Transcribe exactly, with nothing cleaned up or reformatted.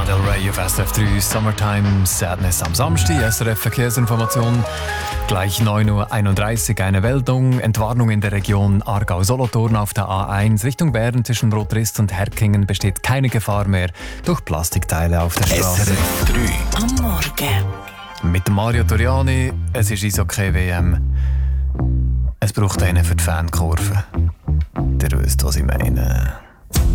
Del Rey auf S R F drei Summertime Sadness am Samstag. S R F Verkehrsinformation. Gleich neun Uhr einunddreißig eine Meldung. Entwarnung in der Region Aargau-Solothurn auf der A eins Richtung Bern zwischen Rotrist und Herkingen besteht keine Gefahr mehr durch Plastikteile auf der Straße. S R F drei am Morgen. Mit Mario Toriani. Es ist Eishockey-W M. Es braucht einen für die Fankurve. Der wisst, was ich meine.